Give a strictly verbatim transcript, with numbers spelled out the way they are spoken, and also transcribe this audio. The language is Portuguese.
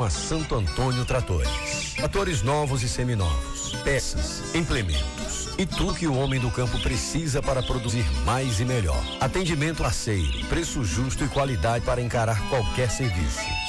a Santo Antônio Tratores. Tratores novos e seminovos, peças, implementos e tudo que o homem do campo precisa para produzir mais e melhor. Atendimento parceiro, preço justo e qualidade para encarar qualquer serviço.